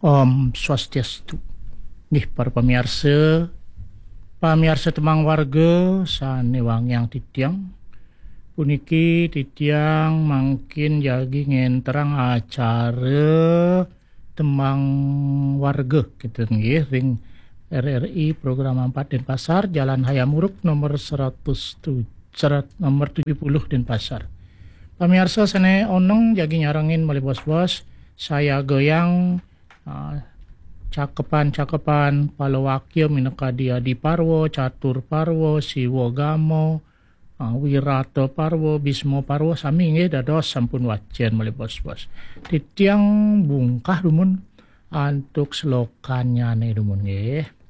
Om Swastiastu. Nih para pamirsa, temang warga sanewang yang titiang. Puniki titiang mangkin jagi ngenterang acara temang warga gitu nggih ring RRI program 4 Denpasar Jalan Hayamuruk nomor 70 Denpasar. Pamirsa sane onong jagi nyarangin mali bos-bos saya goyang cakepan palawakya mineka dia di Parwo, Catur Parwo, Siwo Gamo, Wirato Parwo, Bismo Parwo sami nggih dados sampun wacian mali bos-bos. Titiang bungkah rumun antuk slokannya nih rumun nggih.